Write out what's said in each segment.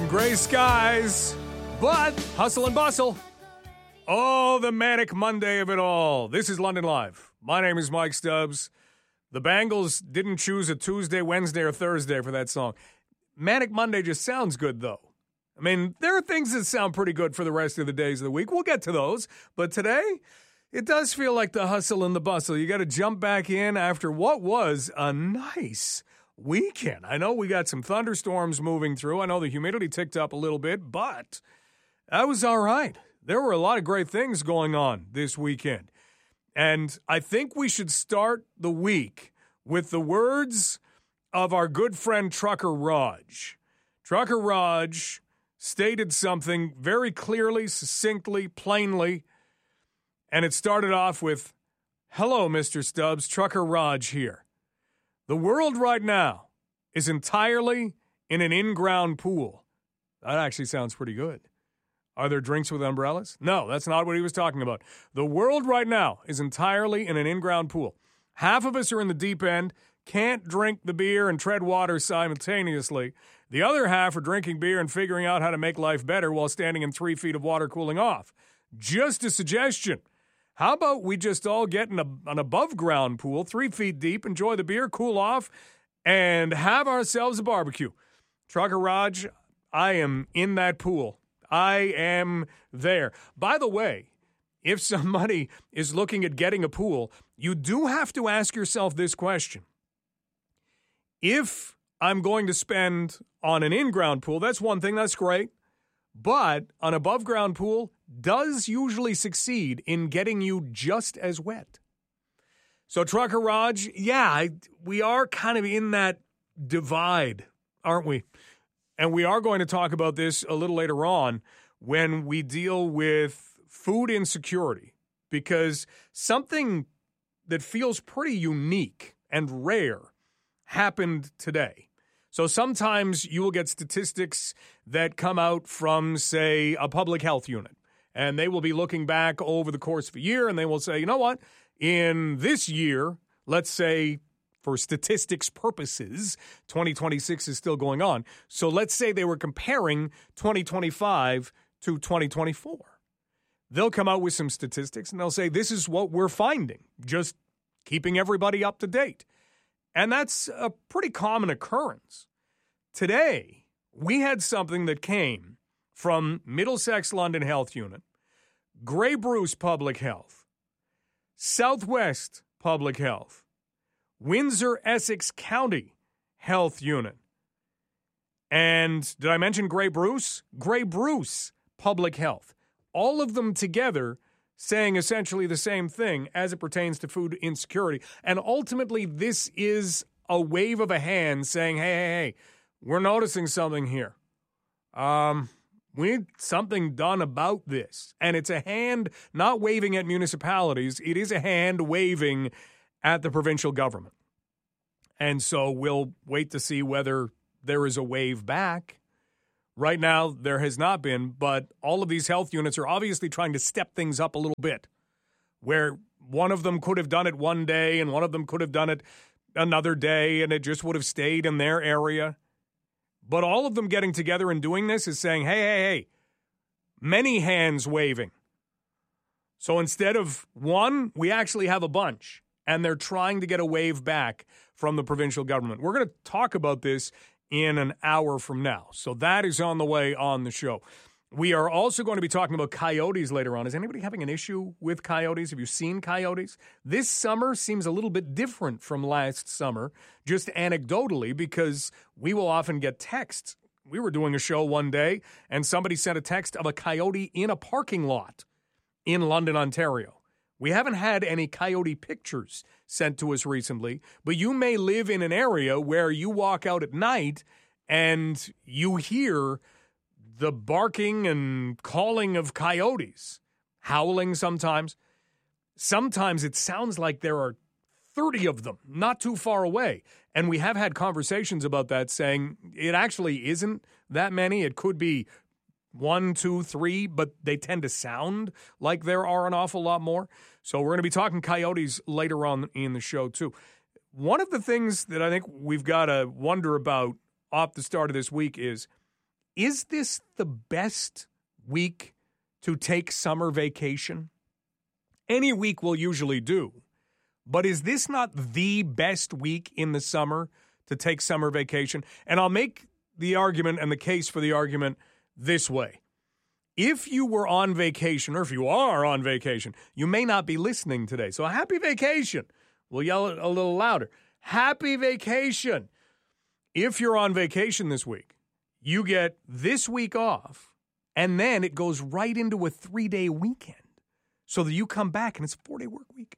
Some gray skies, but hustle and bustle. Oh, the manic Monday of it all. This is London Live. My name is Mike Stubbs. The Bangles didn't choose a Tuesday, Wednesday, or Thursday for that song. Manic Monday just sounds good, though. I mean, there are things that sound pretty good for the rest of the days of the week. We'll get to those. But today, it does feel like the hustle and the bustle. You got to jump back in after what was a nice weekend. I know we got some thunderstorms moving through. I know the humidity ticked up a little bit, but that was all right. There were a lot of great things going on this weekend. And I think we should start the week with the words of our good friend Trucker Raj. Trucker Raj stated something very clearly, succinctly, plainly, and it started off with, "Hello, Mr. Stubbs, Trucker Raj here. The world right now is entirely in an in-ground pool." That actually sounds pretty good. Are there drinks with umbrellas? No, that's not what he was talking about. The world right now is entirely in an in-ground pool. Half of us are in the deep end, can't drink the beer and tread water simultaneously. The other half are drinking beer and figuring out how to make life better while standing in 3 feet of water cooling off. Just a suggestion. How about we just all get in an above-ground pool, 3 feet deep, enjoy the beer, cool off, and have ourselves a barbecue? Trucker Raj, I am in that pool. I am there. By the way, if somebody is looking at getting a pool, you do have to ask yourself this question. If I'm going to spend on an in-ground pool, that's one thing, that's great. But an above-ground pool does usually succeed in getting you just as wet. So, Trucker Raj, we are kind of in that divide, aren't we? And we are going to talk about this a little later on when we deal with food insecurity, because something that feels pretty unique and rare happened today. So sometimes you will get statistics that come out from, say, a public health unit, and they will be looking back over the course of a year, and they will say, you know what, in this year, let's say for statistics purposes, 2026 is still going on. So let's say they were comparing 2025 to 2024. They'll come out with some statistics, and they'll say, this is what we're finding, just keeping everybody up to date. And that's a pretty common occurrence. Today, we had something that came from Middlesex London Health Unit, Grey Bruce Public Health, Southwest Public Health, Windsor Essex County Health Unit. And did I mention Grey Bruce? Grey Bruce Public Health. All of them together saying essentially the same thing as it pertains to food insecurity. And ultimately, this is a wave of a hand saying, hey, we're noticing something here. We need something done about this. And it's a hand not waving at municipalities. It is a hand waving at the provincial government. And so we'll wait to see whether there is a wave back. Right now, there has not been, but all of these health units are obviously trying to step things up a little bit, where one of them could have done it one day and one of them could have done it another day, and it just would have stayed in their area. But all of them getting together and doing this is saying, hey, many hands waving. So instead of one, we actually have a bunch, and they're trying to get a wave back from the provincial government. We're going to talk about this in an hour from now. So that is on the way on the show. We are also going to be talking about coyotes later on. Is anybody having an issue with coyotes? Have you seen coyotes? This summer seems a little bit different from last summer, just anecdotally, because we will often get texts. We were doing a show one day, and somebody sent a text of a coyote in a parking lot in London, Ontario. We haven't had any coyote pictures sent to us recently, but you may live in an area where you walk out at night and you hear the barking and calling of coyotes, howling sometimes. Sometimes it sounds like there are 30 of them not too far away. And we have had conversations about that, saying it actually isn't that many. It could be 1, 2, 3, but they tend to sound like there are an awful lot more. So we're going to be talking coyotes later on in the show, too. One of the things that I think we've got to wonder about off the start of this week is is this the best week to take summer vacation? Any week will usually do. But is this not the best week in the summer to take summer vacation? And I'll make the argument and the case for the argument this way. If you were on vacation, or if you are on vacation, you may not be listening today. So happy vacation. We'll yell it a little louder. Happy vacation. If you're on vacation this week, you get this week off, and then it goes right into a 3-day weekend so that you come back and it's a 4-day work week.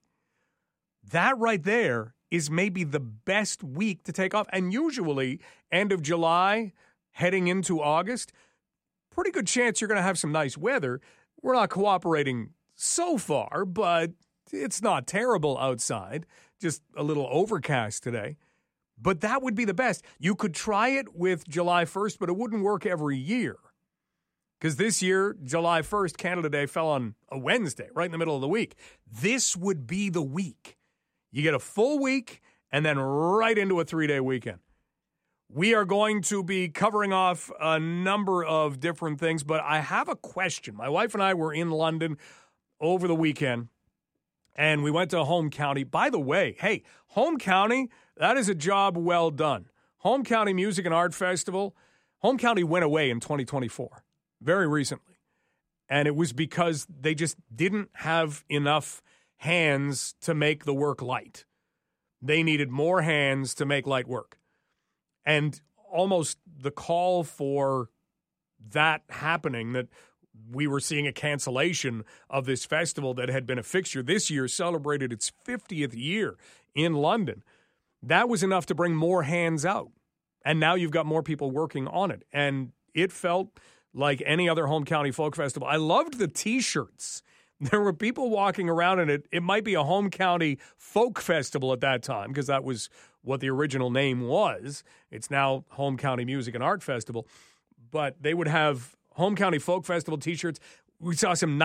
That right there is maybe the best week to take off. And usually, end of July, heading into August, pretty good chance you're going to have some nice weather. We're not cooperating so far, but it's not terrible outside. Just a little overcast today. But that would be the best. You could try it with July 1st, but it wouldn't work every year. Because this year, July 1st, Canada Day fell on a Wednesday, right in the middle of the week. This would be the week. You get a full week and then right into a 3-day weekend. We are going to be covering off a number of different things, but I have a question. My wife and I were in London over the weekend, and we went to Home County. By the way, hey, Home County, that is a job well done. Home County Music and Art Festival, Home County went away in 2024, very recently. And it was because they just didn't have enough hands to make the work light. They needed more hands to make light work. And almost the call for that happening, that we were seeing a cancellation of this festival that had been a fixture this year, celebrated its 50th year in London. That was enough to bring more hands out. And now you've got more people working on it. And it felt like any other Home County Folk Festival. I loved the T-shirts. There were people walking around in it. It might be a Home County Folk Festival at that time, because that was what the original name was. It's now Home County Music and Art Festival. But they would have Home County Folk Festival T-shirts. We saw some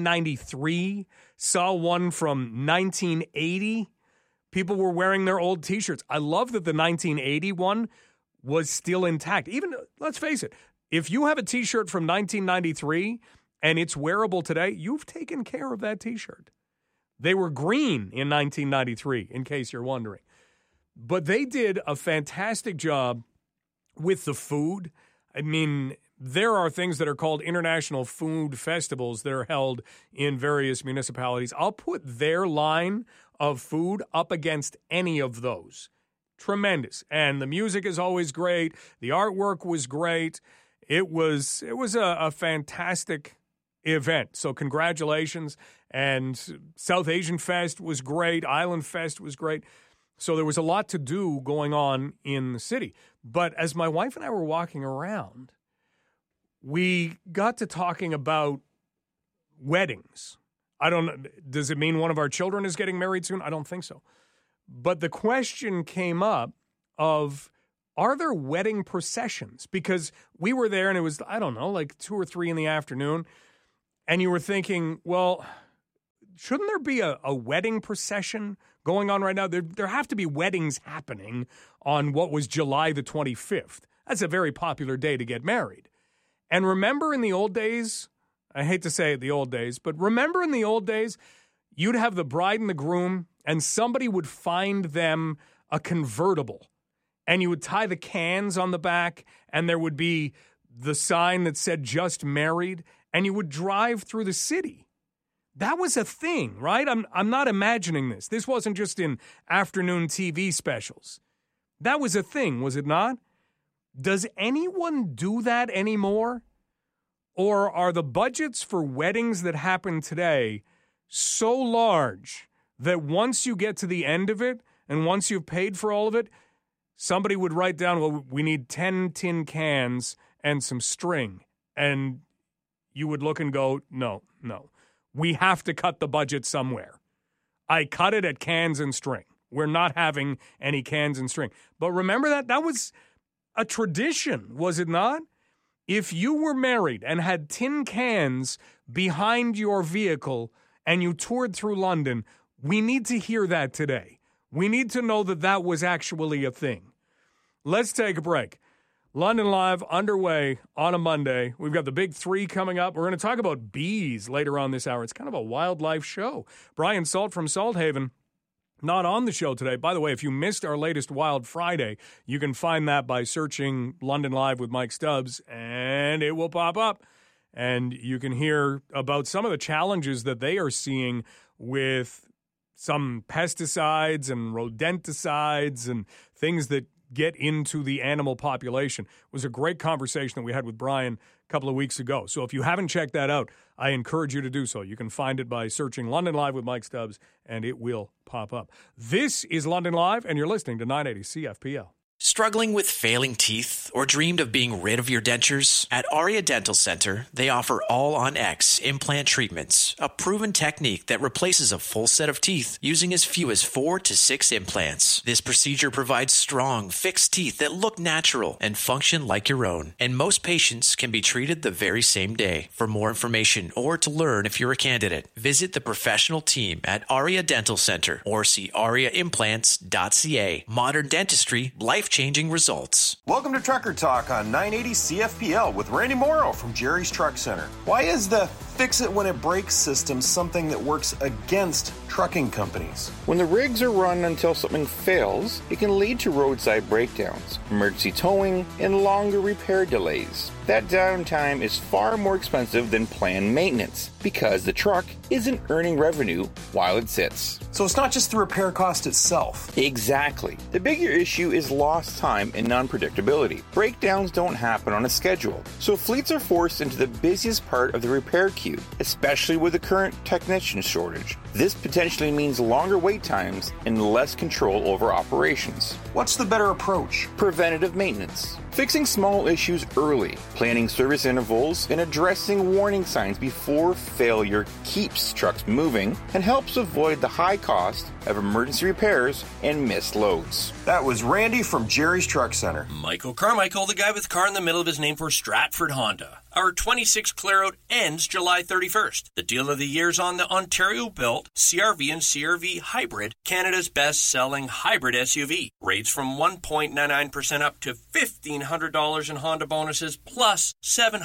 1993, saw one from 1980. People were wearing their old T-shirts. I love that the 1980 one was still intact. Even, let's face it, if you have a T-shirt from 1993 and it's wearable today, you've taken care of that T-shirt. They were green in 1993, in case you're wondering. But they did a fantastic job with the food. I mean, there are things that are called international food festivals that are held in various municipalities. I'll put their line of food up against any of those. Tremendous. And the music is always great. The artwork was great. It was a fantastic event. So congratulations. And South Asian Fest was great. Island Fest was great. So there was a lot to do going on in the city. But as my wife and I were walking around, we got to talking about weddings. I don't know. Does it mean one of our children is getting married soon? I don't think so. But the question came up of, are there wedding processions? Because we were there and it was, I don't know, like 2 or 3 in the afternoon. And you were thinking, well, shouldn't there be a wedding procession going on right now? There have to be weddings happening on what was July the 25th. That's a very popular day to get married. And remember in the old days, I hate to say it, the old days, but remember in the old days, you'd have the bride and the groom and somebody would find them a convertible. And you would tie the cans on the back and there would be the sign that said just married, and you would drive through the city. That was a thing, right? I'm not imagining this. This wasn't just in afternoon TV specials. That was a thing, was it not? Does anyone do that anymore? Or are the budgets for weddings that happen today so large that once you get to the end of it and once you've paid for all of it, somebody would write down, well, we need 10 tin cans and some string. And you would look and go, no. We have to cut the budget somewhere. I cut it at cans and string. We're not having any cans and string. But remember that? That was a tradition, was it not? If you were married and had tin cans behind your vehicle and you toured through London, we need to hear that today. We need to know that that was actually a thing. Let's take a break. London Live underway on a Monday. We've got the big three coming up. We're going to talk about bees later on this hour. It's kind of a wildlife show. Brian Salt from Salthaven, not on the show today. By the way, if you missed our latest Wild Friday, you can find that by searching London Live with Mike Stubbs, and it will pop up. And you can hear about some of the challenges that they are seeing with some pesticides and rodenticides and things that get into the animal population. It was a great conversation that we had with Brian a couple of weeks ago. So if you haven't checked that out, I encourage you to do so. You can find it by searching London Live with Mike Stubbs, and it will pop up. This is London Live, and you're listening to 980 CFPL. Struggling with failing teeth or dreamed of being rid of your dentures? At Aria Dental Center, they offer All-on-X implant treatments, a proven technique that replaces a full set of teeth using as few as 4 to 6 implants. This procedure provides strong, fixed teeth that look natural and function like your own. And most patients can be treated the very same day. For more information or to learn if you're a candidate, visit the professional team at Aria Dental Center or see ariaimplants.ca. Modern dentistry, life-changing results. Welcome to Trucker Talk on 980 CFPL with Randy Morrow from Jerry's Truck Center. Why is the fix-it-when-it-breaks system something that works against trucking companies? When the rigs are run until something fails, it can lead to roadside breakdowns, emergency towing, and longer repair delays. That downtime is far more expensive than planned maintenance because the truck isn't earning revenue while it sits. So it's not just the repair cost itself. Exactly. The bigger issue is lost time and unpredictability. Breakdowns don't happen on a schedule, so fleets are forced into the busiest part of the repair queue, especially with the current technician shortage. This potentially means longer wait times and less control over operations. What's the better approach? Preventative maintenance. Fixing small issues early, planning service intervals, and addressing warning signs before failure keeps trucks moving and helps avoid the high cost of emergency repairs and missed loads. That was Randy from Jerry's Truck Center. Michael Carmichael, the guy with car in the middle of his name for Stratford Honda. Our 26 clear out ends July 31st. The deal of the year is on the Ontario-built CR-V and CR-V Hybrid, Canada's best-selling hybrid SUV. Rates from 1.99% up to $1,500 in Honda bonuses, plus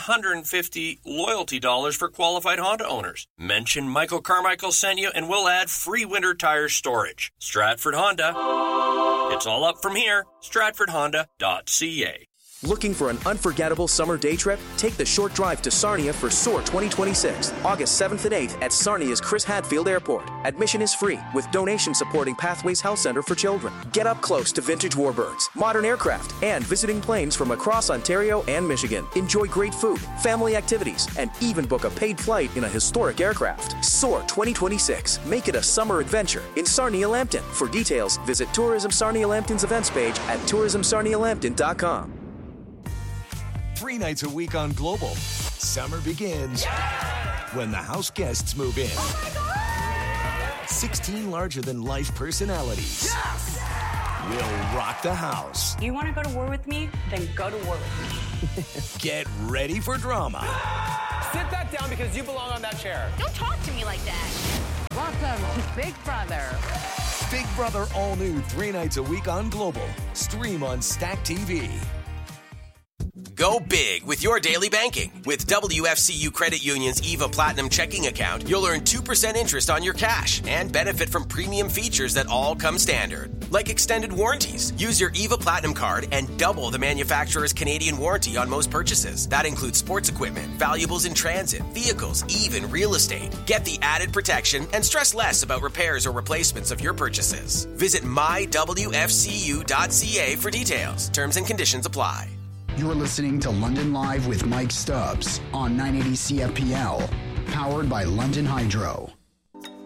$750 loyalty dollars for qualified Honda owners. Mention Michael Carmichael sent you, and we'll add free winter tire storage. Stratford Honda. It's all up from here. StratfordHonda.ca. Looking for an unforgettable summer day trip? Take the short drive to Sarnia for SOAR 2026, August 7th and 8th at Sarnia's Chris Hadfield Airport. Admission is free, with donations supporting Pathways Health Center for Children. Get up close to vintage warbirds, modern aircraft, and visiting planes from across Ontario and Michigan. Enjoy great food, family activities, and even book a paid flight in a historic aircraft. SOAR 2026. Make it a summer adventure in Sarnia Lambton. For details, visit Tourism Sarnia Lambton's events page at tourismsarnialambton.com. 3 nights a week on Global. Summer begins when the house guests move in. Oh my God! 16 larger-than-life personalities will rock the house. You want to go to war with me? Then go to war with me. Get ready for drama. Sit that down because you belong on that chair. Don't talk to me like that. Welcome to Big Brother. Big Brother all new 3 nights a week on Global. Stream on Stack TV. Go big with your daily banking. With WFCU Credit Union's EVA Platinum checking account, you'll earn 2% interest on your cash and benefit from premium features that all come standard. Like extended warranties. Use your EVA Platinum card and double the manufacturer's Canadian warranty on most purchases. That includes sports equipment, valuables in transit, vehicles, even real estate. Get the added protection and stress less about repairs or replacements of your purchases. Visit mywfcu.ca for details. Terms and conditions apply. You're listening to London Live with Mike Stubbs on 980 CFPL, powered by London Hydro.